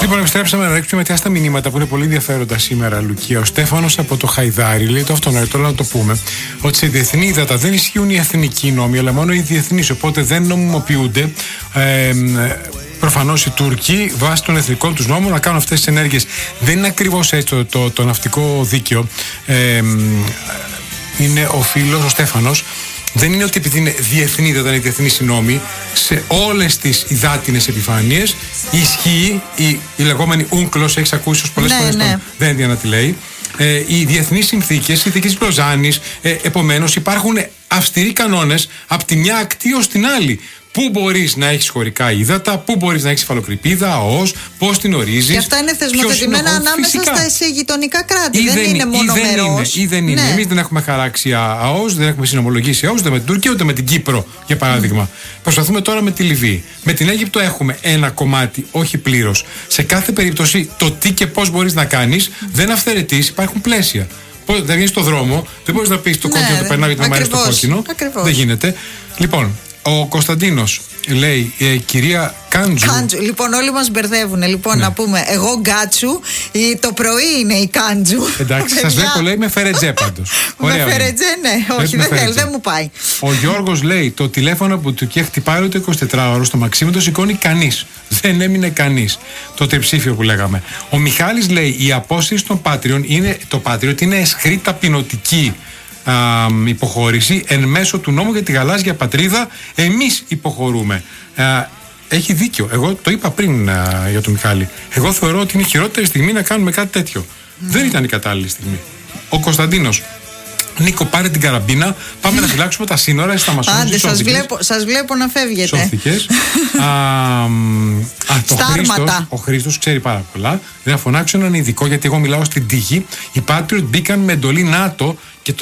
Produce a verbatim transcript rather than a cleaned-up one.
Λοιπόν, επιστρέψαμε να ρίξουμε μετά στα μηνύματα που είναι πολύ ενδιαφέροντα σήμερα, Λουκία. Ο Στέφανος από το Χαϊδάρι λέει το αυτονόητο, να το πούμε, ότι σε διεθνή ύδατα δεν ισχύουν οι εθνικοί νόμοι, αλλά μόνο οι διεθνείς. Οπότε δεν νομιμοποιούνται. Ε, Προφανώς οι Τούρκοι, βάσει των εθνικών τους νόμων, να κάνουν αυτές τις ενέργειες. Δεν είναι ακριβώς έτσι το, το, το ναυτικό δίκαιο. Ε, είναι ο φίλος, ο Στέφανος. Δεν είναι ότι επειδή είναι διεθνή, δεν είναι διεθνή οι νόμοι, σε όλες τις υδάτινες επιφάνειες ισχύει η, η λεγόμενη ούγκλος, έχεις ακούσει ως πολλές ναι, φορές ναι. τον Δένδια να τη λέει. Ε, οι διεθνείς συνθήκες, οι συνθήκες της Λοζάνης, ε, επομένως υπάρχουν αυστηροί κανόνες από τη μια ακτή ως την άλλη. Πού μπορείς να έχεις χωρικά ύδατα, πού μπορείς να έχεις υφαλοκρηπίδα, ΑΟΣ, πώς την ορίζεις. Και αυτά είναι θεσμοθετημένα ανάμεσα στα σε γειτονικά κράτη. Ή δεν, δεν είναι μόνο μερός. Ή δεν είναι. Ναι. Εμείς δεν έχουμε χαράξει ΑΟΣ, δεν έχουμε συνομολογήσει ΑΟΣ, ούτε με την Τουρκία, ούτε με την Κύπρο, για παράδειγμα. Mm. Προσπαθούμε τώρα με τη Λιβύη. Με την Αίγυπτο έχουμε ένα κομμάτι, όχι πλήρως. Σε κάθε περίπτωση, το τι και πώς μπορείς να κάνεις mm. δεν αυθαιρετείς, υπάρχουν πλαίσια. Δεν βγαίνεις στον δρόμο, δεν μπορείς να πεις το κόκκινο ναι, το περνάω γιατί με αρέσει το κόκκινο. Ακριβώς. Δεν γίνεται. Λοιπόν. Ο Κωνσταντίνος λέει, ε, κυρία Κάντζου. Κάντζου. Λοιπόν, όλοι μας μπερδεύουν. Λοιπόν, ναι. να πούμε, εγώ Γκάτσου, το πρωί είναι η Κάντζου. Εντάξει, σας βλέπω, λέει, με φερετζέ πάντως. Με φερετζέ, ναι. Όχι, δεν θέλει, δεν μου πάει. Ο Γιώργος λέει, το τηλέφωνο που του και χτυπάει το εικοσιτετράωρο στο Μαξίμου το σηκώνει κανείς. Δεν έμεινε κανείς. Το τριψήφιο που λέγαμε. Ο Μιχάλης λέει, η απόσυρση των Πάτριων είναι, το Patriot είναι αισχρή ταπεινωτική Α, υποχώρηση εν μέσω του νόμου για τη γαλάζια πατρίδα. Εμείς υποχωρούμε. Α, έχει δίκιο. Εγώ το είπα πριν α, για τον Μιχάλη. Εγώ θεωρώ ότι είναι η χειρότερη στιγμή να κάνουμε κάτι τέτοιο. Mm. Δεν ήταν η κατάλληλη στιγμή. Ο Κωνσταντίνος. Νίκο, πάρε την καραμπίνα. Πάμε να φυλάξουμε τα σύνορα. Εσύ θα μας σώθηκες. Άντε, σας βλέπω, σας βλέπω να φεύγετε. Σώθηκες. α, α, το Χρήστος, ο Χρήστος ξέρει πάρα πολλά. Δεν θα φωνάξω έναν ειδικό, γιατί εγώ μιλάω στην τύχη. Οι Patriot μπήκαν με εντολή ΝΑΤΟ και